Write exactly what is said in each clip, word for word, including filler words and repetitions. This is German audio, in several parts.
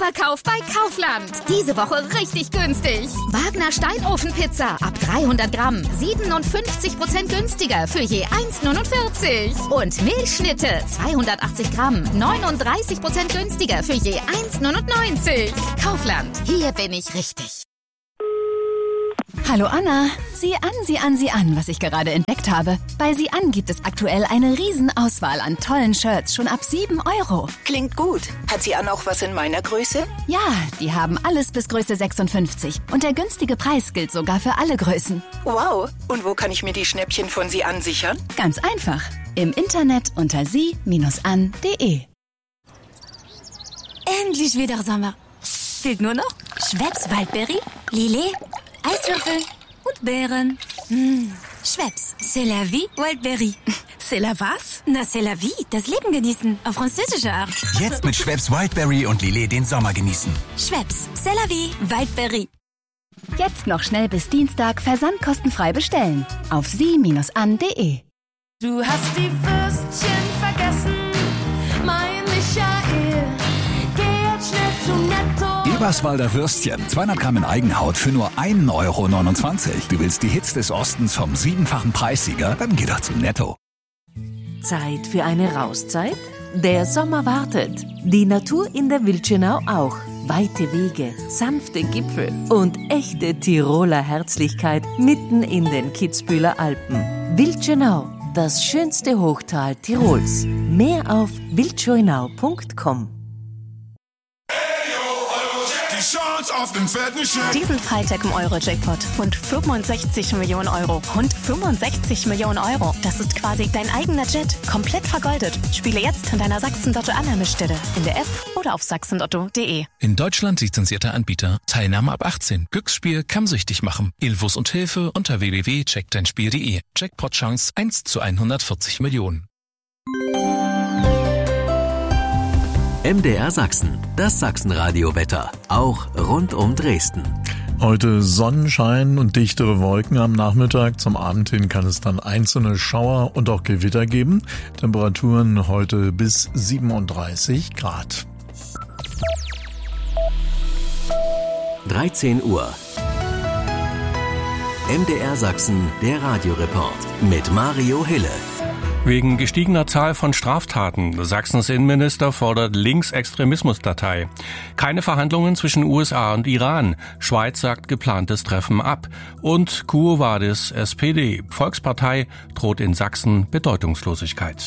Superkauf bei Kaufland. Diese Woche richtig günstig. Wagner Steinofenpizza ab dreihundert Gramm. siebenundfünfzig Prozent günstiger für je eins neunundvierzig. Und Milchschnitte zweihundertachtzig Gramm. neununddreißig Prozent günstiger für je eins neunundneunzig. Kaufland. Hier bin ich richtig. Hallo Anna, sieh an, sieh an, sieh an, was ich gerade entdeckt habe. Bei Sieh an gibt es aktuell eine Riesenauswahl an tollen Shirts, schon ab sieben Euro. Klingt gut. Hat Sieh an auch was in meiner Größe? Ja, die haben alles bis Größe sechsundfünfzig. Und der günstige Preis gilt sogar für alle Größen. Wow, und wo kann ich mir die Schnäppchen von Sieh an sichern? Ganz einfach, im Internet unter sie Bindestrich an Punkt de. Endlich wieder Sommer. Fehlt nur noch Schweppes Waldberry, Lillet, Eiswürfel und Beeren. Mmh. Schweppes, c'est la vie, Wildberry. C'est la was? Na, c'est la vie, das Leben genießen, auf französische Art. Jetzt mit Schweppes Wildberry und Lillet den Sommer genießen. Schweppes, c'est la vie, Wildberry. Jetzt noch schnell bis Dienstag versandkostenfrei bestellen. Auf sie Bindestrich an Punkt de. Du hast die Würstchen vergessen, mein Michael. Geh jetzt schnell zu Netto. Eberswalder Würstchen, zweihundert Gramm in Eigenhaut für nur ein Euro neunundzwanzig. Du willst die Hits des Ostens vom siebenfachen Preissieger? Dann geh doch zu Netto. Zeit für eine Rauszeit? Der Sommer wartet. Die Natur in der Wildschönau auch. Weite Wege, sanfte Gipfel und echte Tiroler Herzlichkeit mitten in den Kitzbüheler Alpen. Wildschönau, das schönste Hochtal Tirols. Mehr auf wildschönau punkt com. Diesen Freitag im Euro-Jackpot. Rund fünfundsechzig Millionen Euro. Rund fünfundsechzig Millionen Euro. Das ist quasi dein eigener Jet. Komplett vergoldet. Spiele jetzt in deiner Sachsen-Lotto-Annahmestelle. In der App oder auf sachsen-lotto punkt de. In Deutschland lizenzierter Anbieter. Teilnahme ab achtzehn. Glücksspiel kann süchtig machen. Infos und Hilfe unter w w w punkt check dein spiel punkt de. Jackpot-Chance eins zu hundertvierzig Millionen. M D R Sachsen, das Sachsenradio-Wetter, auch rund um Dresden. Heute Sonnenschein und dichtere Wolken am Nachmittag. Zum Abend hin kann es dann einzelne Schauer und auch Gewitter geben. Temperaturen heute bis siebenunddreißig Grad. dreizehn Uhr. M D R Sachsen, der Radioreport mit Mario Hille. Wegen gestiegener Zahl von Straftaten. Sachsens Innenminister fordert Linksextremismusdatei. Keine Verhandlungen zwischen U S A und Iran. Schweiz sagt geplantes Treffen ab. Und Quo Vadis S P D. Volkspartei droht in Sachsen Bedeutungslosigkeit.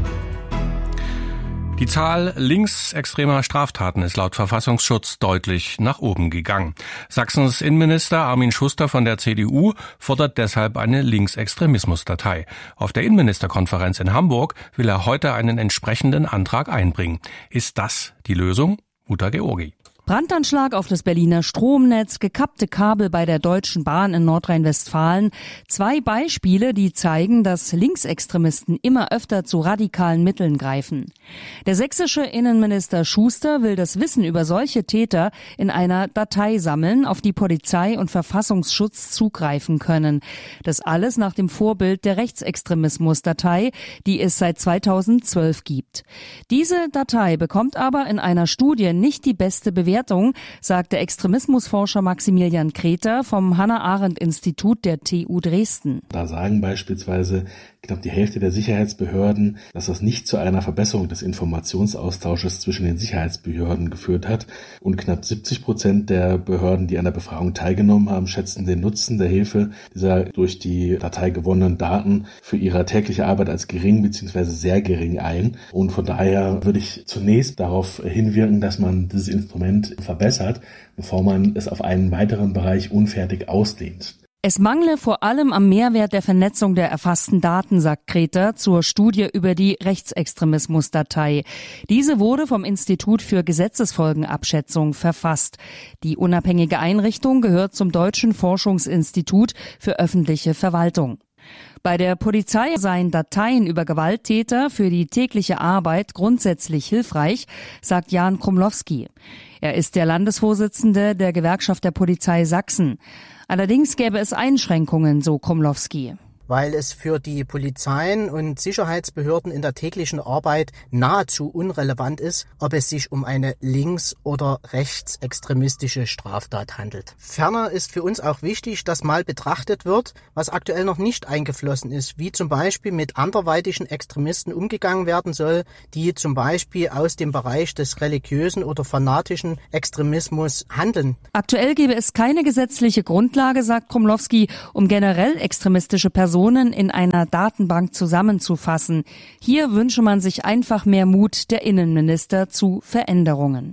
Die Zahl linksextremer Straftaten ist laut Verfassungsschutz deutlich nach oben gegangen. Sachsens Innenminister Armin Schuster von der C D U fordert deshalb eine Linksextremismusdatei. Auf der Innenministerkonferenz in Hamburg will er heute einen entsprechenden Antrag einbringen. Ist das die Lösung? Uta Georgi. Brandanschlag auf das Berliner Stromnetz, gekappte Kabel bei der Deutschen Bahn in Nordrhein-Westfalen. Zwei Beispiele, die zeigen, dass Linksextremisten immer öfter zu radikalen Mitteln greifen. Der sächsische Innenminister Schuster will das Wissen über solche Täter in einer Datei sammeln, auf die Polizei und Verfassungsschutz zugreifen können. Das alles nach dem Vorbild der Rechtsextremismusdatei, die es seit zweitausendzwölf gibt. Diese Datei bekommt aber in einer Studie nicht die beste Bewertung, sagt der Extremismusforscher Maximilian Kreter vom Hannah-Arendt-Institut der T U Dresden. Da sagen beispielsweise knapp die Hälfte der Sicherheitsbehörden, dass das nicht zu einer Verbesserung des Informationsaustausches zwischen den Sicherheitsbehörden geführt hat. Und knapp siebzig Prozent der Behörden, die an der Befragung teilgenommen haben, schätzen den Nutzen der Hilfe dieser durch die Datei gewonnenen Daten für ihre tägliche Arbeit als gering bzw. sehr gering ein. Und von daher würde ich zunächst darauf hinwirken, dass man dieses Instrument verbessert, bevor man es auf einen weiteren Bereich unfertig ausdehnt. Es mangle vor allem am Mehrwert der Vernetzung der erfassten Daten, sagt Kreter zur Studie über die Rechtsextremismusdatei. Diese wurde vom Institut für Gesetzesfolgenabschätzung verfasst. Die unabhängige Einrichtung gehört zum Deutschen Forschungsinstitut für öffentliche Verwaltung. Bei der Polizei seien Dateien über Gewalttäter für die tägliche Arbeit grundsätzlich hilfreich, sagt Jan Krumlowski. Er ist der Landesvorsitzende der Gewerkschaft der Polizei Sachsen. Allerdings gäbe es Einschränkungen, so Krumlowski. weil es für die Polizeien und Sicherheitsbehörden in der täglichen Arbeit nahezu unrelevant ist, ob es sich um eine links- oder rechtsextremistische Straftat handelt. Ferner ist für uns auch wichtig, dass mal betrachtet wird, was aktuell noch nicht eingeflossen ist, wie zum Beispiel mit anderweitigen Extremisten umgegangen werden soll, die zum Beispiel aus dem Bereich des religiösen oder fanatischen Extremismus handeln. Aktuell gäbe es keine gesetzliche Grundlage, sagt Krumlowski, um generell extremistische Personen in einer Datenbank zusammenzufassen. Hier wünsche man sich einfach mehr Mut der Innenminister zu Veränderungen.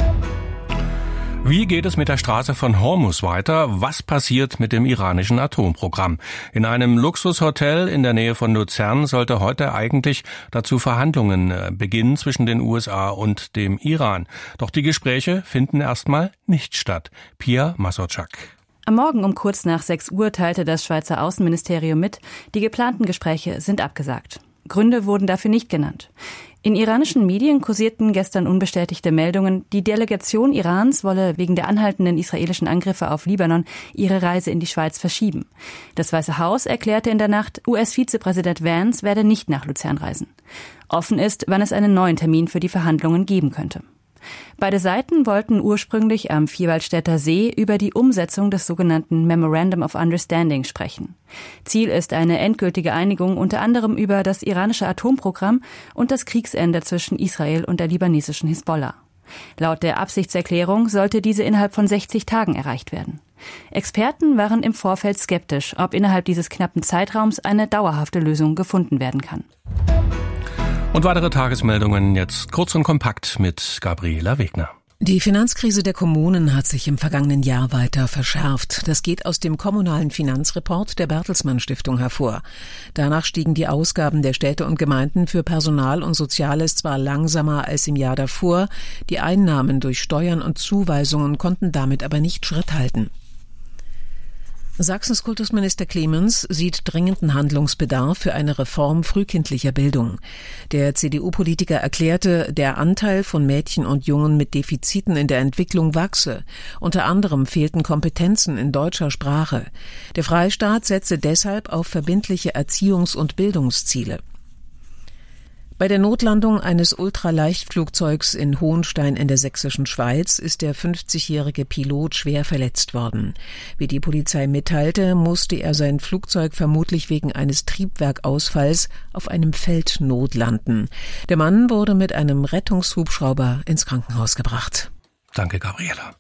Wie geht es mit der Straße von Hormuz weiter? Was passiert mit dem iranischen Atomprogramm? In einem Luxushotel in der Nähe von Luzern sollte heute eigentlich dazu Verhandlungen beginnen zwischen den U S A und dem Iran. Doch die Gespräche finden erstmal nicht statt. Pia Massorczak. Am Morgen um kurz nach sechs Uhr teilte das Schweizer Außenministerium mit, die geplanten Gespräche sind abgesagt. Gründe wurden dafür nicht genannt. In iranischen Medien kursierten gestern unbestätigte Meldungen, die Delegation Irans wolle wegen der anhaltenden israelischen Angriffe auf Libanon ihre Reise in die Schweiz verschieben. Das Weiße Haus erklärte in der Nacht, U S-Vizepräsident Vance werde nicht nach Luzern reisen. Offen ist, wann es einen neuen Termin für die Verhandlungen geben könnte. Beide Seiten wollten ursprünglich am Vierwaldstätter See über die Umsetzung des sogenannten Memorandum of Understanding sprechen. Ziel ist eine endgültige Einigung unter anderem über das iranische Atomprogramm und das Kriegsende zwischen Israel und der libanesischen Hisbollah. Laut der Absichtserklärung sollte diese innerhalb von sechzig Tagen erreicht werden. Experten waren im Vorfeld skeptisch, ob innerhalb dieses knappen Zeitraums eine dauerhafte Lösung gefunden werden kann. Und weitere Tagesmeldungen jetzt kurz und kompakt mit Gabriela Wegner. Die Finanzkrise der Kommunen hat sich im vergangenen Jahr weiter verschärft. Das geht aus dem kommunalen Finanzreport der Bertelsmann Stiftung hervor. Danach stiegen die Ausgaben der Städte und Gemeinden für Personal und Soziales zwar langsamer als im Jahr davor, die Einnahmen durch Steuern und Zuweisungen konnten damit aber nicht Schritt halten. Sachsens Kultusminister Clemens sieht dringenden Handlungsbedarf für eine Reform frühkindlicher Bildung. Der C D U-Politiker erklärte, der Anteil von Mädchen und Jungen mit Defiziten in der Entwicklung wachse. Unter anderem fehlten Kompetenzen in deutscher Sprache. Der Freistaat setze deshalb auf verbindliche Erziehungs- und Bildungsziele. Bei der Notlandung eines Ultraleichtflugzeugs in Hohenstein in der sächsischen Schweiz ist der fünfzigjährige Pilot schwer verletzt worden. Wie die Polizei mitteilte, musste er sein Flugzeug vermutlich wegen eines Triebwerkausfalls auf einem Feld notlanden. Der Mann wurde mit einem Rettungshubschrauber ins Krankenhaus gebracht. Danke, Gabriela.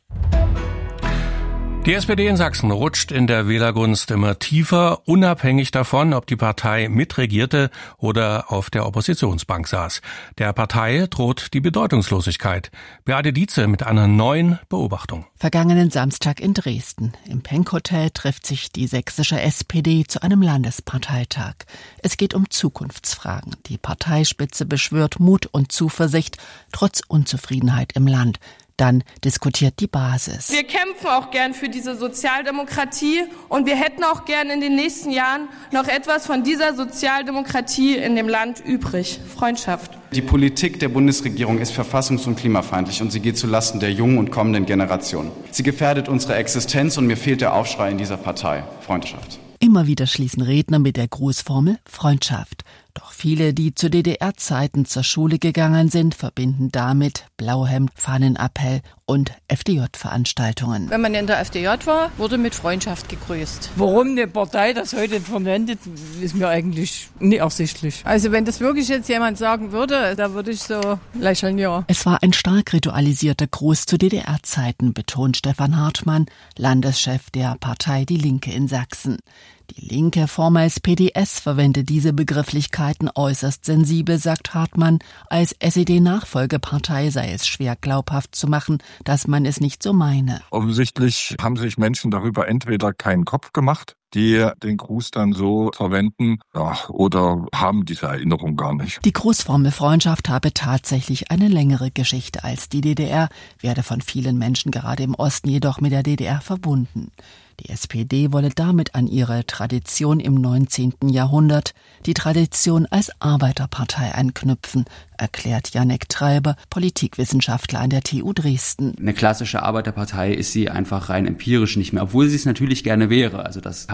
Die S P D in Sachsen rutscht in der Wählergunst immer tiefer, unabhängig davon, ob die Partei mitregierte oder auf der Oppositionsbank saß. Der Partei droht die Bedeutungslosigkeit. Beate Dietze mit einer neuen Beobachtung. Vergangenen Samstag in Dresden. Im Penck-Hotel trifft sich die sächsische S P D zu einem Landesparteitag. Es geht um Zukunftsfragen. Die Parteispitze beschwört Mut und Zuversicht trotz Unzufriedenheit im Land. Dann diskutiert die Basis. Wir kämpfen auch gern für diese Sozialdemokratie und wir hätten auch gern in den nächsten Jahren noch etwas von dieser Sozialdemokratie in dem Land übrig. Freundschaft. Die Politik der Bundesregierung ist verfassungs- und klimafeindlich und sie geht zulasten der jungen und kommenden Generationen. Sie gefährdet unsere Existenz und mir fehlt der Aufschrei in dieser Partei. Freundschaft. Immer wieder schließen Redner mit der Grußformel Freundschaft. Doch viele, die zu D D R-Zeiten zur Schule gegangen sind, verbinden damit Blauhemd, Fahnenappell und F D J-Veranstaltungen. Wenn man in der F D J war, wurde mit Freundschaft gegrüßt. Warum eine Partei das heute verwendet, ist mir eigentlich nicht ersichtlich. Also wenn das wirklich jetzt jemand sagen würde, da würde ich so lächeln, ja. Es war ein stark ritualisierter Gruß zu D D R-Zeiten, betont Stefan Hartmann, Landeschef der Partei Die Linke in Sachsen. Die Linke, vormals P D S, verwendet diese Begrifflichkeiten äußerst sensibel, sagt Hartmann. Als S E D-Nachfolgepartei sei es schwer glaubhaft zu machen, dass man es nicht so meine. Offensichtlich haben sich Menschen darüber entweder keinen Kopf gemacht, die den Gruß dann so verwenden, ja, oder haben diese Erinnerung gar nicht. Die Grußformel Freundschaft habe tatsächlich eine längere Geschichte als die D D R, werde von vielen Menschen gerade im Osten jedoch mit der D D R verbunden. Die S P D wolle damit an ihre Tradition im neunzehnten Jahrhundert, die Tradition als Arbeiterpartei anknüpfen, erklärt Janek Treiber, Politikwissenschaftler an der T U Dresden. Eine klassische Arbeiterpartei ist sie einfach rein empirisch nicht mehr, obwohl sie es natürlich gerne wäre. Also das kann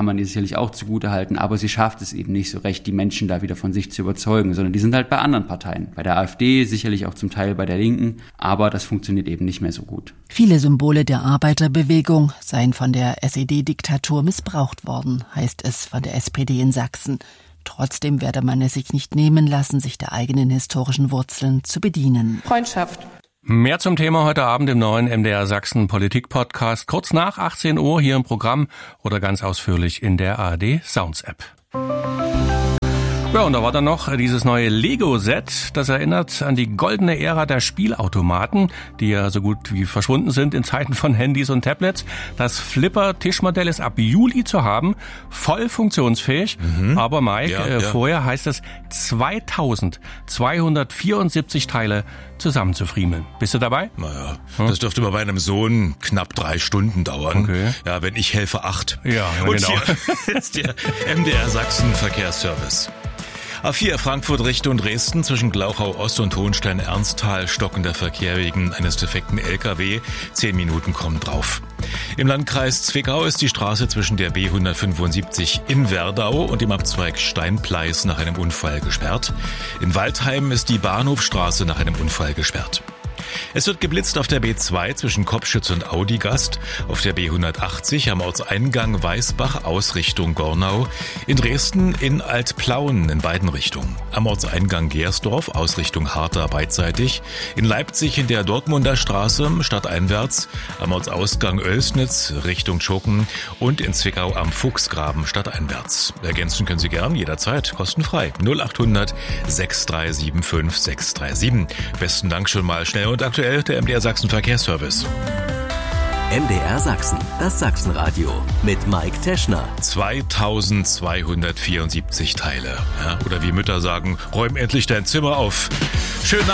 kann man ihr sicherlich auch zugutehalten, aber sie schafft es eben nicht so recht, die Menschen da wieder von sich zu überzeugen, sondern die sind halt bei anderen Parteien, bei der AfD, sicherlich auch zum Teil bei der Linken, aber das funktioniert eben nicht mehr so gut. Viele Symbole der Arbeiterbewegung seien von der S E D-Diktatur missbraucht worden, heißt es von der S P D in Sachsen. Trotzdem werde man es sich nicht nehmen lassen, sich der eigenen historischen Wurzeln zu bedienen. Freundschaft. Mehr zum Thema heute Abend im neuen M D R Sachsen Politik Podcast, kurz nach achtzehn Uhr hier im Programm oder ganz ausführlich in der A R D Sounds App. Ja, und da war dann noch dieses neue Lego-Set, das erinnert an die goldene Ära der Spielautomaten, die ja so gut wie verschwunden sind in Zeiten von Handys und Tablets. Das Flipper-Tischmodell ist ab Juli zu haben, voll funktionsfähig. Mhm. Aber Mike, ja, äh, ja. vorher heißt es zweitausendzweihundertvierundsiebzig Teile zusammenzufriemeln. Bist du dabei? Naja, hm? das dürfte bei meinem Sohn knapp drei Stunden dauern. Okay. Ja, wenn ich helfe, acht. Ja, ja und genau. Hier ist der M D R Sachsen Verkehrsservice. A vier Frankfurt Richtung Dresden zwischen Glauchau Ost und Hohenstein-Ernsthal stockender Verkehr wegen eines defekten L K W. Zehn Minuten kommen drauf. Im Landkreis Zwickau ist die Straße zwischen der B hundertfünfundsiebzig in Werdau und dem Abzweig Steinpleis nach einem Unfall gesperrt. In Waldheim ist die Bahnhofstraße nach einem Unfall gesperrt. Es wird geblitzt auf der B zwei zwischen Kopschütz und Audigast, auf der B hundertachtzig am Ortseingang Weißbach Ausrichtung Gornau, in Dresden in Altplauen in beiden Richtungen, am Ortseingang Gersdorf Ausrichtung Harter beidseitig, in Leipzig in der Dortmunder Straße stadteinwärts, am Ortsausgang Oelsnitz Richtung Schocken und in Zwickau am Fuchsgraben stadteinwärts. Ergänzen können Sie gern jederzeit kostenfrei. null achthundert sechs drei sieben fünf sechs drei sieben. Besten Dank schon mal schnell und aktuell der M D R Sachsen Verkehrsservice. M D R Sachsen, das Sachsenradio mit Mike Teschner. zweitausendzweihundertvierundsiebzig Teile. Ja, oder wie Mütter sagen, räum endlich dein Zimmer auf. Schönen